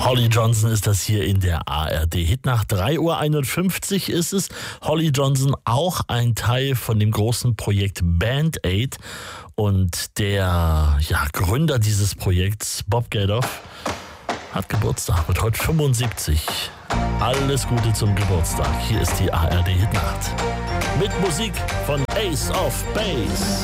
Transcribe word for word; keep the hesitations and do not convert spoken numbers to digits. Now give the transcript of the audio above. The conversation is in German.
Holly Johnson ist das hier in der A R D-Hitnacht. drei Uhr einundfünfzig ist es. Holly Johnson, auch ein Teil von dem großen Projekt Band Aid. Und der ja, Gründer dieses Projekts, Bob Geldof, hat Geburtstag, wird heute fünfundsiebzig. Alles Gute zum Geburtstag. Hier ist die A R D-Hitnacht. Mit Musik von Ace of Base.